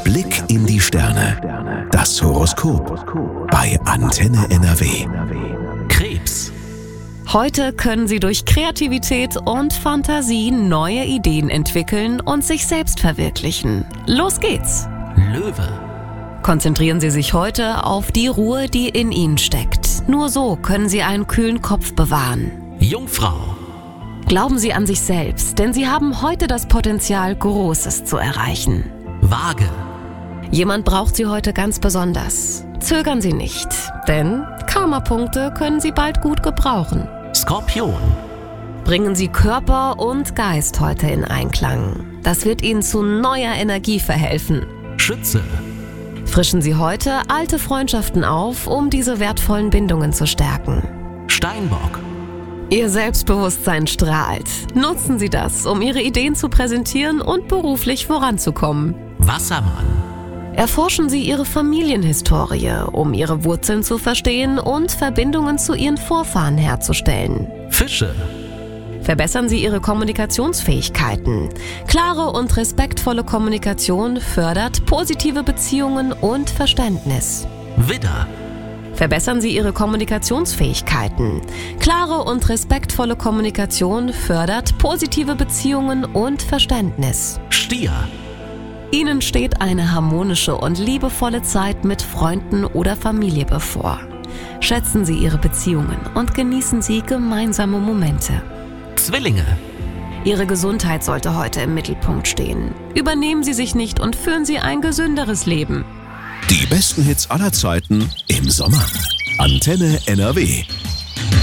Blick in die Sterne. Das Horoskop bei Antenne NRW. Krebs. Heute können Sie durch Kreativität und Fantasie neue Ideen entwickeln und sich selbst verwirklichen. Los geht's! Löwe. Konzentrieren Sie sich heute auf die Ruhe, die in Ihnen steckt. Nur so können Sie einen kühlen Kopf bewahren. Jungfrau. Glauben Sie an sich selbst, denn Sie haben heute das Potenzial, Großes zu erreichen. Waage. Jemand braucht Sie heute ganz besonders. Zögern Sie nicht, denn Karma-Punkte können Sie bald gut gebrauchen. Skorpion. Bringen Sie Körper und Geist heute in Einklang. Das wird Ihnen zu neuer Energie verhelfen. Schütze. Frischen Sie heute alte Freundschaften auf, um diese wertvollen Bindungen zu stärken. Steinbock. Ihr Selbstbewusstsein strahlt. Nutzen Sie das, um Ihre Ideen zu präsentieren und beruflich voranzukommen. Wassermann. Erforschen Sie Ihre Familienhistorie, um Ihre Wurzeln zu verstehen und Verbindungen zu Ihren Vorfahren herzustellen. Fische. Verbessern Sie Ihre Kommunikationsfähigkeiten. Klare und respektvolle Kommunikation fördert positive Beziehungen und Verständnis. Widder. Verbessern Sie Ihre Kommunikationsfähigkeiten. Klare und respektvolle Kommunikation fördert positive Beziehungen und Verständnis. Stier. Ihnen steht eine harmonische und liebevolle Zeit mit Freunden oder Familie bevor. Schätzen Sie Ihre Beziehungen und genießen Sie gemeinsame Momente. Zwillinge. Ihre Gesundheit sollte heute im Mittelpunkt stehen. Übernehmen Sie sich nicht und führen Sie ein gesünderes Leben. Die besten Hits aller Zeiten im Sommer. Antenne NRW.